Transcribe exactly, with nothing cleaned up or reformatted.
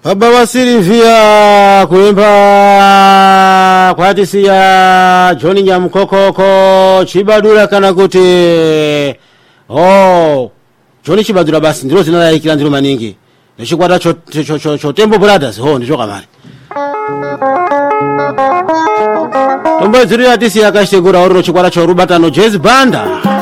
Baba wa Silvia kuimba kwa hadisi ya John Nyamukokoko Chibadura kana kuti oh John Chibadura basi ndiro zina la ndiro maningi nechikwata cho cho cho, cho Tembo Brothers ho ndicho kamari Tombo zuri hadisi ya kashegura oro chikwata cho Rubatano Jazz Banda